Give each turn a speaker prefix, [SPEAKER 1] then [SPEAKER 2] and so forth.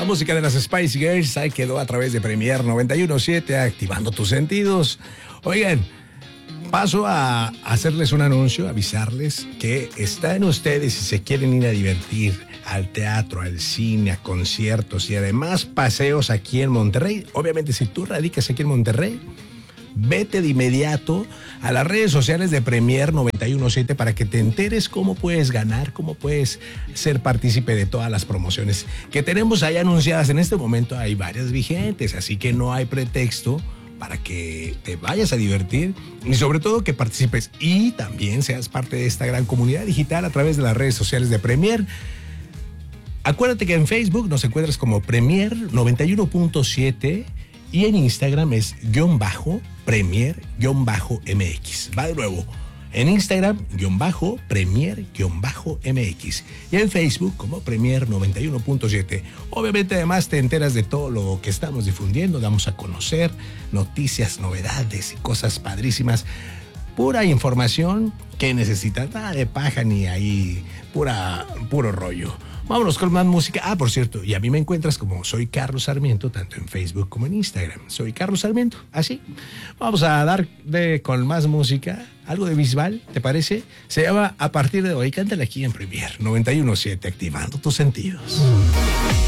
[SPEAKER 1] música de las Spice Girls ahí quedó a través de Premier 91.7, activando tus sentidos. Oigan, paso a hacerles un anuncio, avisarles que están ustedes, si se quieren ir a divertir al teatro, al cine, a conciertos y además paseos aquí en Monterrey. Obviamente, si tú radicas aquí en Monterrey, vete de inmediato a las redes sociales de Premier 91.7 para que te enteres cómo puedes ganar, cómo puedes ser partícipe de todas las promociones que tenemos ahí anunciadas. En este momento hay varias vigentes, así que no hay pretexto para que te vayas a divertir y sobre todo que participes y también seas parte de esta gran comunidad digital a través de las redes sociales de Premier. Acuérdate que en Facebook nos encuentras como Premier 91.7 y en Instagram es _Premier_MX. Va de nuevo. En Instagram, _Premier_MX. Y en Facebook como Premier 91.7. Obviamente, además, te enteras de todo lo que estamos difundiendo. Damos a conocer noticias, novedades y cosas padrísimas. Pura información que necesitas. Nada de paja ni ahí. Puro rollo. Vámonos con más música. Ah, por cierto, y a mí me encuentras como Soy Carlos Sarmiento, tanto en Facebook como en Instagram. Soy Carlos Sarmiento, así. Vamos a dar con más música, algo de Bisbal, ¿te parece? Se llama A Partir de Hoy. Cántala aquí en Premier 91.7, activando tus sentidos.